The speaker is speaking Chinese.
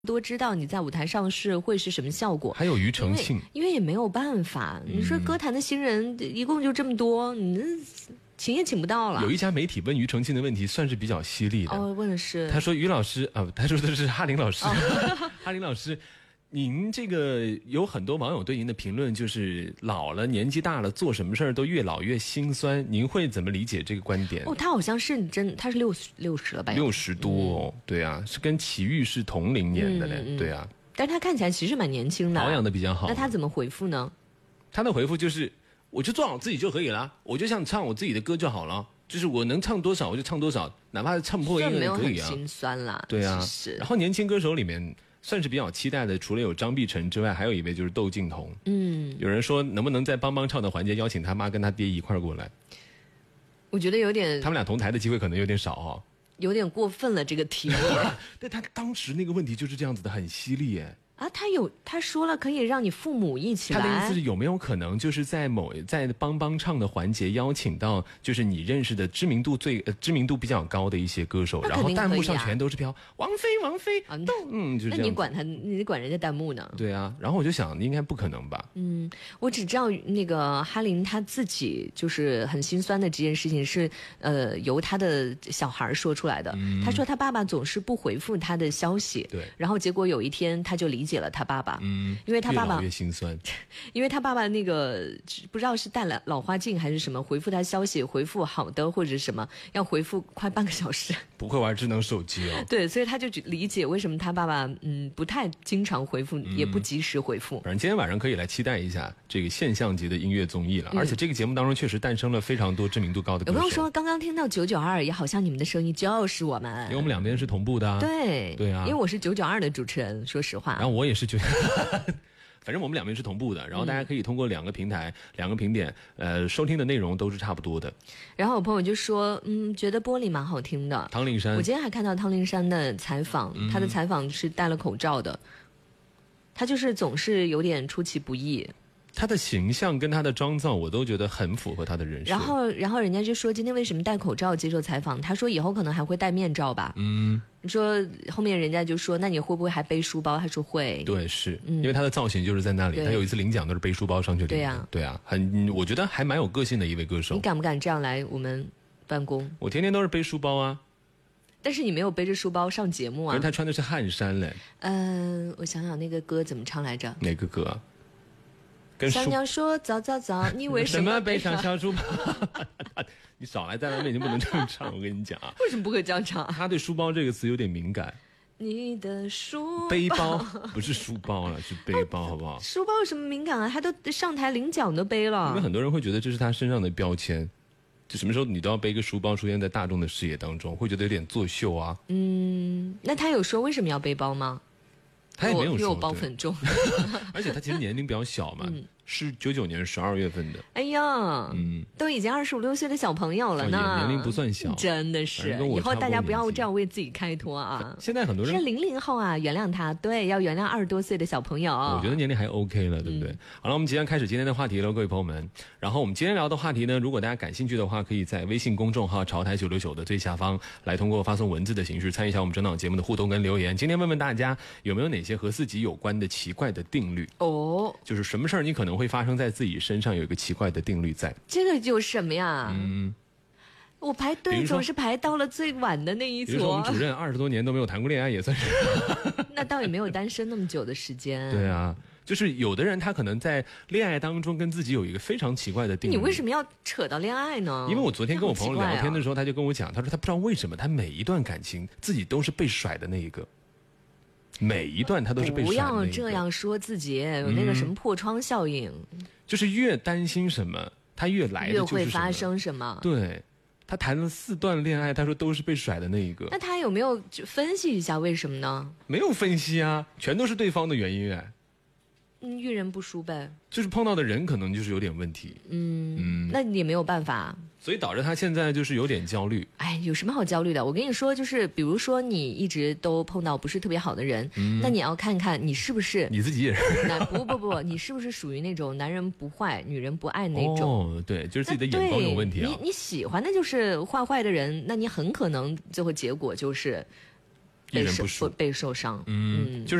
多知道你在舞台上是会是什么效果。 还有庾澄庆， 因为也没有办法，你说歌坛的新人一共就这么多，你请也请不到了。 有一家媒体问庾澄庆的问题算是比较犀利的。 问的是， 他说：“庾老师啊，他说的是哈林老师。哈林老师，您这个有很多网友对您的评论就是老了，年纪大了，做什么事儿都越老越心酸。您会怎么理解这个观点？” 他好像是他是60了吧 ？60多哦，对啊，是跟齐豫是同龄年的嘞，对啊。 但是他看起来其实蛮年轻的， 保养的比较好。 那他怎么回复呢？ 他的回复就是：我就做好自己就可以了，我就像唱我自己的歌就好了，就是我能唱多少我就唱多少，哪怕是唱破音也可以啊。 没有很心酸啦， 对啊。 是。 然后年轻歌手里面算是比较期待的，除了有张碧晨之外，还有一位就是窦靖童。有人说能不能在帮帮唱的环节邀请他妈跟他爹一块过来？我觉得有点，他们俩同台的机会可能有点少哦。 有点过分了这个题目。 但他当时那个问题就是这样子的，很犀利耶。 他说了可以让你父母一起来。 他的意思是有没有可能就是在帮帮唱的环节邀请到就是你认识的知名度比较高的一些歌手，然后弹幕上全都是飘王菲就是这样。 那你管人家弹幕呢？ 对啊，然后我就想应该不可能吧。 我只知道那个哈林他自己就是很心酸的这件事情是由他的小孩说出来的。他说他爸爸总是不回复他的消息， 对， 然后结果有一天他就理解了他爸爸，因为他爸爸越老越心酸， 因为他爸爸那个不知道是戴了老花镜还是什么，回复他消息回复好的或者什么要回复快半个小时， 不会玩智能手机哦。 对，所以他就理解为什么他爸爸不太经常回复，也不及时回复。 反正今天晚上可以来期待一下这个现象级的音乐综艺了，而且这个节目当中确实诞生了非常多知名度高的歌手。 有朋友说刚刚听到992也好像你们的声音就是我们， 因为我们两边是同步的啊。 对啊， 因为我是992的主持人，说实话， 然后我也是反正我们两边是同步的，然后大家可以通过两个平台、两个评点，收听的内容都是差不多的。 然后我朋友就说，觉得玻璃蛮好听的。 汤令山， 我今天还看到汤令山的采访，他的采访是戴了口罩的，他就是总是有点出其不意。 他的形象跟他的妆造我都觉得很符合他的人设。 然后人家就说今天为什么戴口罩接受采访，他说以后可能还会戴面罩吧。你说后面人家就说那你会不会还背书包，他说会。 对，是因为他的造型就是在那里，他有一次领奖都是背书包上去领的。对啊，我觉得还蛮有个性的一位歌手。 你敢不敢这样来我们办公？ 我天天都是背书包啊。 但是你没有背着书包上节目啊。 可是他穿的是汗衫嘞。 我想想那个歌怎么唱来着？ 哪个歌啊？ 小鸟说早早早，你为什么背上小书包？你少来，在外面就不能这样唱，我跟你讲啊。 为什么不会这样唱？ 他对书包这个词有点敏感。 你的书背包不是书包了，是背包，好不好？ 书包有什么敏感啊？他都上台领奖都背了。 因为很多人会觉得这是他身上的标签，就什么时候你都要背一个书包出现在大众的视野当中，会觉得有点作秀啊。 那他有说为什么要背包吗？ 他也没有说， 因为我包很重。 而且他其实年龄比较小嘛，是99年12月份的。 哎呀，都已经25、6岁的小朋友了呢， 年龄不算小， 真的是。以后大家不要这样为自己开脱啊！ 现在很多人是00后啊，原谅他，对，要原谅20多岁的小朋友。 我觉得年龄还 OK 了，对不对？好了，我们即将开始今天的话题了，各位朋友们。然后我们今天聊的话题呢，如果大家感兴趣的话，可以在微信公众号潮台969的最下方来通过发送文字的形式参与一下我们整档节目的互动跟留言。今天问问大家有没有哪些和自己有关的奇怪的定律？就是什么事儿你可能会发生在自己身上，有一个奇怪的定律在。 这个就是什么呀？我排队总是排到了最晚的那一撮。 比如说我们主任20多年都没有谈过恋爱，也算是。 那倒也没有单身那么久的时间。 对啊，就是有的人他可能在恋爱当中跟自己有一个非常奇怪的定律。 你为什么要扯到恋爱呢？ 因为我昨天跟我朋友聊天的时候，他就跟我讲，他说他不知道为什么他每一段感情自己都是被甩的那一个。每一段他都是被甩的那一个。 不要这样说自己，有那个什么破窗效应。 就是越担心什么，他越来的就是越会发生什么。 对，他谈了4段恋爱，他说都是被甩的那一个。 那他有没有分析一下为什么呢？ 没有分析啊，全都是对方的原因哎。 遇人不淑呗， 就是碰到的人可能就是有点问题。 那你也没有办法， 所以导致他现在就是有点焦虑。 有什么好焦虑的？我跟你说，就是比如说你一直都碰到不是特别好的人，那你要看看你是不是你自己也是。 不，你是不是属于那种男人不坏女人不爱那种？ 对，就是自己的眼光有问题啊。 你喜欢的就是坏的人，那你很可能最后结果就是一人不淑， 被受伤。 就是